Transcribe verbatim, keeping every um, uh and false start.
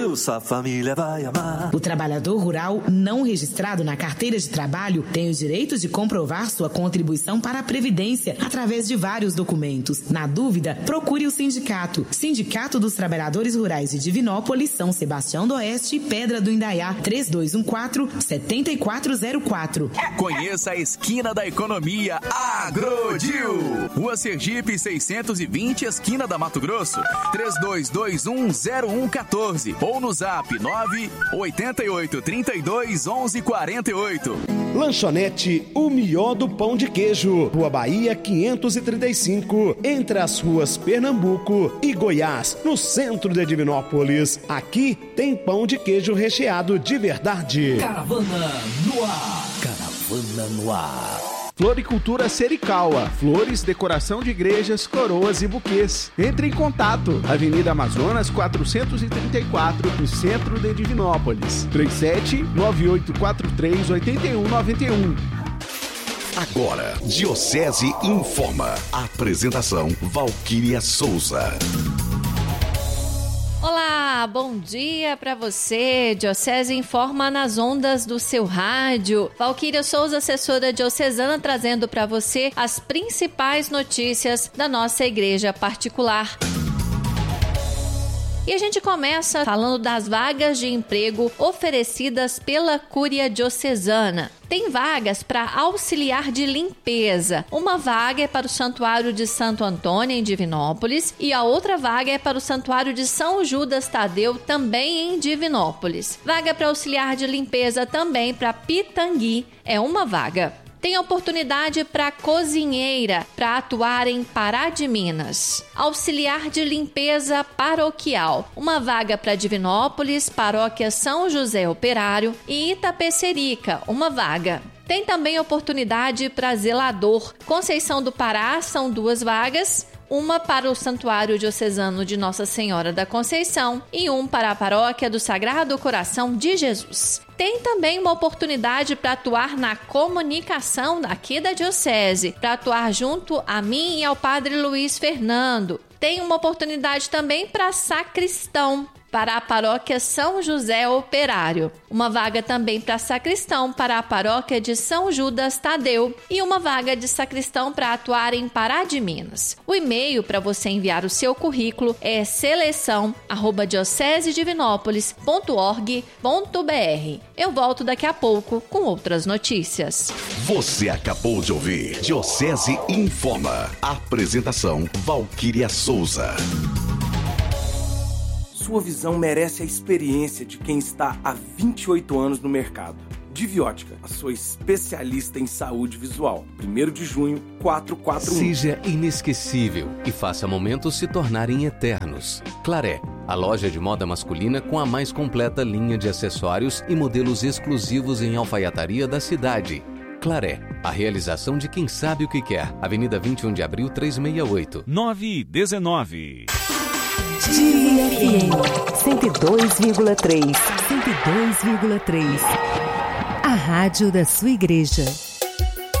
Sua família vai amar. O trabalhador rural não registrado na carteira de trabalho tem o direito de comprovar sua contribuição para a Previdência através de vários documentos. Na dúvida, procure o sindicato. Sindicato dos Trabalhadores Rurais de Divinópolis, São Sebastião do Oeste e Pedra do Indaiá, três dois um quatro, sete quatro zero quatro. Conheça a esquina da economia Agrodil. Rua Sergipe seiscentos e vinte, esquina da Mato Grosso, três dois dois um zero um um quatro ou no zap nove oito oito, três dois, onze, quarenta e oito. Lanchonete O Mió do Pão de Queijo, Rua Bahia quinhentos e trinta e cinco, entre as ruas Pernambuco e Goiás, no centro de Divinópolis. Aqui tem pão de queijo recheado de verdade. Caravana no ar. Caravana no ar. Floricultura Sericaua, flores, decoração de igrejas, coroas e buquês. Entre em contato, Avenida Amazonas quatrocentos e trinta e quatro, no centro de Divinópolis. trinta e sete, nove oito quatro três, oito um nove um. Agora, Diocese informa. Apresentação Valquíria Souza. Olá, bom dia para você. Diocese informa nas ondas do seu rádio. Valquíria Souza, assessora diocesana, trazendo para você as principais notícias da nossa igreja particular. E a gente começa falando das vagas de emprego oferecidas pela Cúria Diocesana. Tem vagas para auxiliar de limpeza. Uma vaga é para o Santuário de Santo Antônio, em Divinópolis, e a outra vaga é para o Santuário de São Judas Tadeu, também em Divinópolis. Vaga para auxiliar de limpeza também para Pitangui, é uma vaga. Tem oportunidade para cozinheira, para atuar em Pará de Minas. Auxiliar de limpeza paroquial. Uma vaga para Divinópolis, Paróquia São José Operário e Itapecerica, uma vaga. Tem também oportunidade para zelador. Conceição do Pará, são duas vagas. Uma para o Santuário Diocesano de Nossa Senhora da Conceição e um para a Paróquia do Sagrado Coração de Jesus. Tem também uma oportunidade para atuar na comunicação aqui da Diocese, para atuar junto a mim e ao Padre Luiz Fernando. Tem uma oportunidade também para sacristão, para a Paróquia São José Operário. Uma vaga também para sacristão para a Paróquia de São Judas Tadeu e uma vaga de sacristão para atuar em Pará de Minas. O e-mail para você enviar o seu currículo é seleção arroba diocesedivinópolis ponto org ponto br. Eu volto daqui a pouco com outras notícias. Você acabou de ouvir Diocese Informa. Apresentação Valquíria Souza. Sua visão merece a experiência de quem está há vinte e oito anos no mercado. Diviótica, a sua especialista em saúde visual. primeiro de junho, quatrocentos e quarenta e um. Seja inesquecível e faça momentos se tornarem eternos. Claré, a loja de moda masculina com a mais completa linha de acessórios e modelos exclusivos em alfaiataria da cidade. Claré, a realização de quem sabe o que quer. Avenida vinte e um de abril, trezentos e sessenta e oito. nove e dezenove. Diva F M cento e dois vírgula três. cento e dois vírgula três. A rádio da sua igreja.